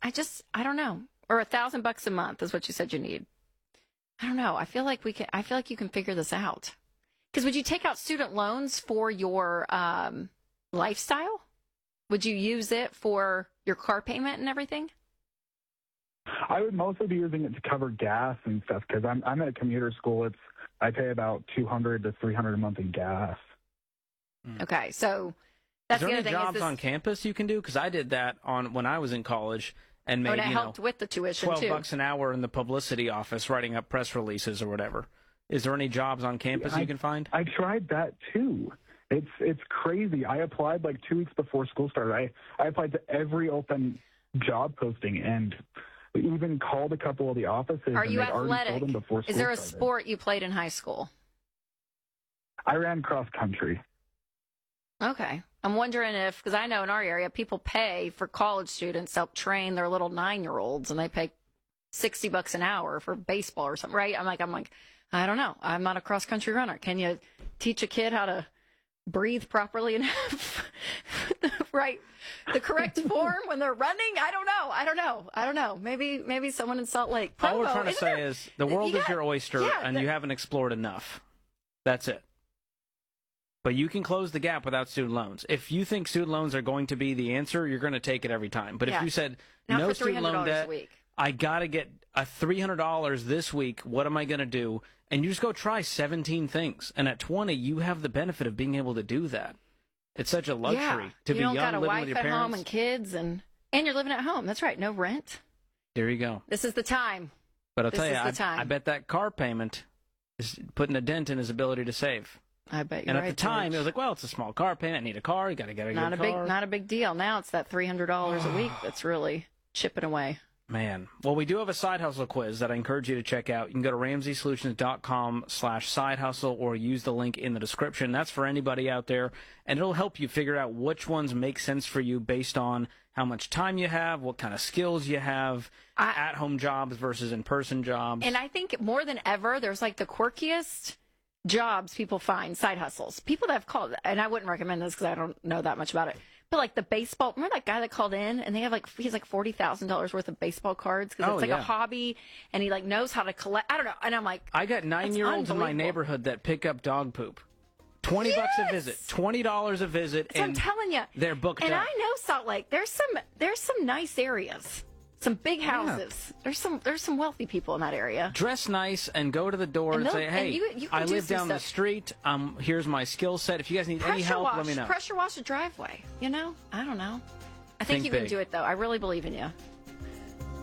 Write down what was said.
I don't know. Or $1,000 a month is what you said you need. I don't know. I feel like you can figure this out. Because would you take out student loans for your lifestyle? Would you use it for your car payment and everything? I would mostly be using it to cover gas and stuff because I'm at a commuter school. I pay about $200 to $300 a month in gas. Okay, so that's the other thing. Is there any jobs on campus you can do? Because I did that when I was in college and made helped with the tuition $12 an hour in the publicity office writing up press releases or whatever. Is there any jobs on campus you can find? I tried that too. It's crazy. I applied like 2 weeks before school started. I applied to every open job posting and even called a couple of the offices. Are you and athletic? Told them before school Is there a started. sport you played in high school? I ran cross country. Okay. I'm wondering because I know in our area, people pay for college students to help train their little 9-year-olds, and they pay $60 an hour for baseball or something, right? I'm like, I don't know. I'm not a cross country runner. Can you teach a kid how to breathe properly and have the correct form when they're running? I don't know. Maybe someone in Salt Lake. All we're trying to say is the world is your oyster, and you haven't explored enough. That's it. But you can close the gap without student loans. If you think student loans are going to be the answer, you're going to take it every time. But if you said, no student loan debt, I got to get a $300 this week, what am I going to do? And you just go try 17 things. And at 20, you have the benefit of being able to do that. It's such a luxury to be young, living with your parents. You don't got a wife at home and kids, and you're living at home. That's right, no rent. There you go. This is the time. But I'll tell you, I bet that car payment is putting a dent in his ability to save. I bet you're and right. at the time, George. It was like, well, it's a small car payment. I need a car. You got to get a good car. Not a big deal. Now it's that $300 a week that's really chipping away. Man. Well, we do have a side hustle quiz that I encourage you to check out. You can go to RamseySolutions.com/side hustle or use the link in the description. That's for anybody out there, and it'll help you figure out which ones make sense for you based on how much time you have, what kind of skills you have, at-home jobs versus in-person jobs. And I think more than ever, there's like the quirkiest jobs people find, side hustles. People that have called, and I wouldn't recommend this because I don't know that much about it, but like the baseball, remember that guy that called in and he has like $40,000 worth of baseball cards because it's like a hobby and he like knows how to collect. I don't know. And I'm like, I got 9-year-olds in my neighborhood that pick up dog poop. $20 a visit, $20 a visit. So I'm telling you, they're booked and up. I know Salt Lake. There's some nice areas. Some big houses. Yeah. There's some wealthy people in that area. Dress nice and go to the door and say, hey, you I live down the street. Here's my skill set. If you guys need any help, let me know. Pressure wash a driveway. I don't know. I think you can do it, though. I really believe in you.